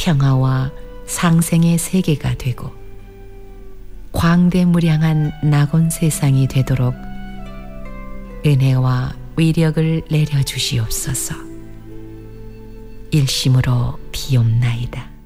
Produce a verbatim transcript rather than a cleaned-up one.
평화와 상생의 세계가 되고 광대무량한 낙원 세상이 되도록 은혜와 위력을 내려주시옵소서. 일심으로 비옵나이다.